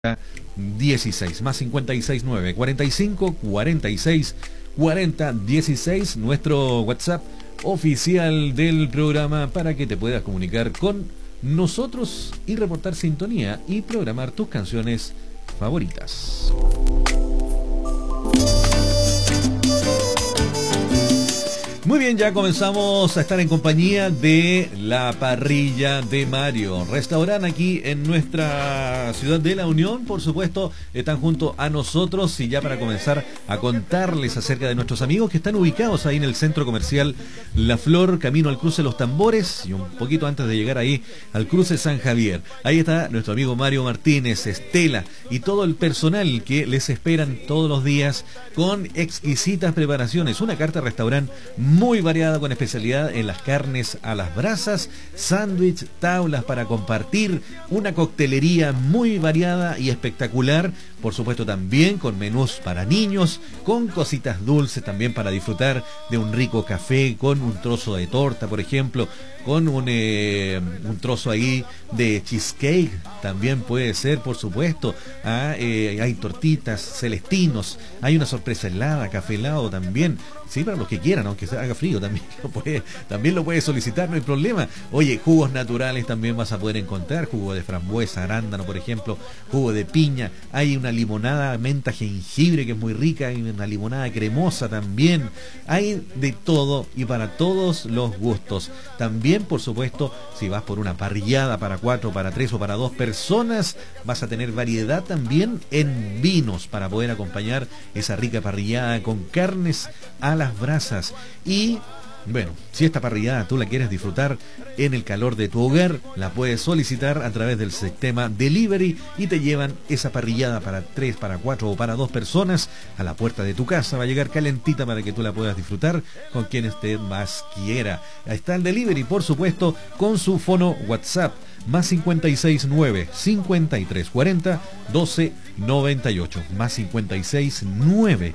16 más 569 45 46 40 16, nuestro WhatsApp oficial del programa para que te puedas comunicar con nosotros y reportar sintonía y programar tus canciones favoritas. Muy bien, ya comenzamos a estar en compañía de La Parrilla de Mario, restaurante aquí en nuestra ciudad de La Unión. Por supuesto, están junto a nosotros y ya para comenzar a contarles acerca de nuestros amigos que están ubicados ahí en el centro comercial La Flor, camino al cruce Los Tambores y un poquito antes de llegar ahí al cruce San Javier. Ahí está nuestro amigo Mario Martínez, Estela y todo el personal que les esperan todos los días con exquisitas preparaciones. Una carta restaurante muy variada con especialidad en las carnes a las brasas, sándwich, tablas para compartir, una coctelería muy variada y espectacular, por supuesto también con menús para niños, con cositas dulces también para disfrutar de un rico café, con un trozo de torta, por ejemplo, con un trozo ahí de cheesecake, también puede ser, por supuesto. Hay tortitas, celestinos, hay una sorpresa helada, café helado también, sí, para los que quieran, aunque se haga frío, también lo puedes solicitar, no hay problema. Oye, jugos naturales también vas a poder encontrar, jugo de frambuesa, arándano, por ejemplo, jugo de piña, hay una limonada menta jengibre que es muy rica, hay una limonada cremosa también, hay de todo y para todos los gustos. También, por supuesto, si vas por una parrillada para 4, para 3 o para 2 personas, vas a tener variedad también en vinos para poder acompañar esa rica parrillada con carnes a las brasas. Y bueno, si esta parrillada tú la quieres disfrutar en el calor de tu hogar, la puedes solicitar a través del sistema Delivery y te llevan esa parrillada para 3, para 4 o para 2 personas a la puerta de tu casa. Va a llegar calentita para que tú la puedas disfrutar con quien usted más quiera. Ahí está el Delivery, por supuesto, con su fono WhatsApp más 569 5340 1298 más 569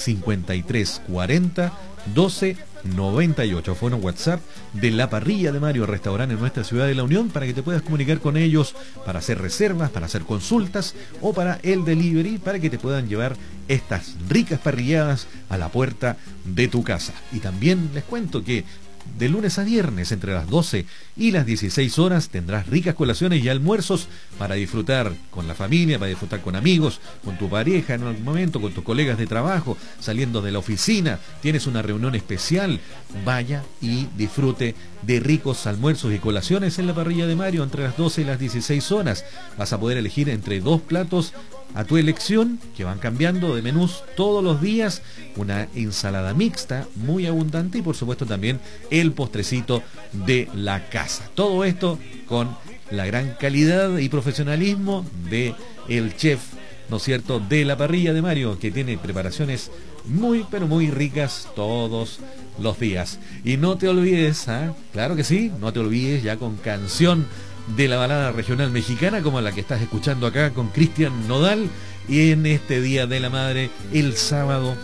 5340 1298. Fue un WhatsApp de La Parrilla de Mario, restaurante en nuestra ciudad de La Unión, para que te puedas comunicar con ellos para hacer reservas, para hacer consultas o para el delivery, para que te puedan llevar estas ricas parrilladas a la puerta de tu casa. Y también les cuento que de lunes a viernes, entre las 12 y las 16 horas, tendrás ricas colaciones y almuerzos para disfrutar con la familia, para disfrutar con amigos, con tu pareja en algún momento, con tus colegas de trabajo, saliendo de la oficina, tienes una reunión especial, vaya y disfrute de ricos almuerzos y colaciones en La Parrilla de Mario entre las 12 y las 16 horas. Vas a poder elegir entre 2 platos a tu elección, que van cambiando de menús todos los días, una ensalada mixta muy abundante y por supuesto también el postrecito de la casa. Todo esto con la gran calidad y profesionalismo de el chef, ¿no es cierto?, de La Parrilla de Mario, que tiene preparaciones muy, pero muy ricas todos los días. Y no te olvides, claro que sí, no te olvides ya con canción de la balada regional mexicana como la que estás escuchando acá con Cristian Nodal, y en este Día de la Madre, el sábado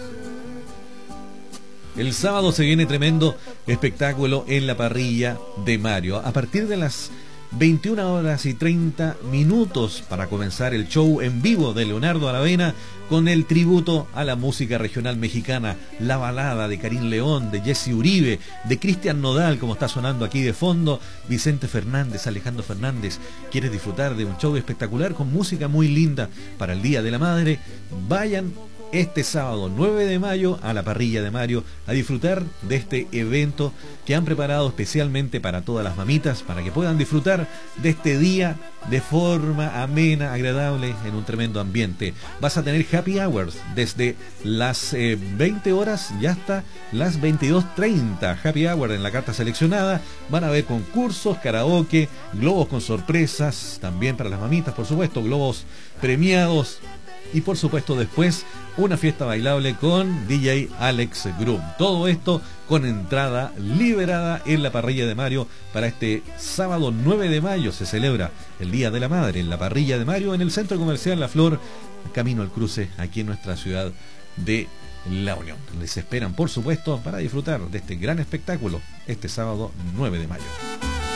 se viene tremendo espectáculo en La Parrilla de Mario a partir de las 21 horas y 30 minutos para comenzar el show en vivo de Leonardo Aravena con el tributo a la música regional mexicana, la balada de Karim León, de Jesse Uribe, de Cristian Nodal, como está sonando aquí de fondo, Vicente Fernández, Alejandro Fernández. ¿Quieres disfrutar de un show espectacular con música muy linda para el Día de la Madre? Vayan este sábado 9 de mayo a La Parrilla de Mario a disfrutar de este evento que han preparado especialmente para todas las mamitas, para que puedan disfrutar de este día de forma amena, agradable, en un tremendo ambiente. Vas a tener happy hours desde las 20 horas y hasta las 22:30. Happy hour en la carta seleccionada. Van a haber concursos, karaoke, globos con sorpresas, también para las mamitas, por supuesto, globos premiados. Y por supuesto después una fiesta bailable con DJ Alex Groom. Todo esto con entrada liberada en La Parrilla de Mario para este sábado 9 de mayo. Se celebra el Día de la Madre en La Parrilla de Mario en el Centro Comercial La Flor, camino al cruce aquí en nuestra ciudad de La Unión. Les esperan por supuesto para disfrutar de este gran espectáculo este sábado 9 de mayo.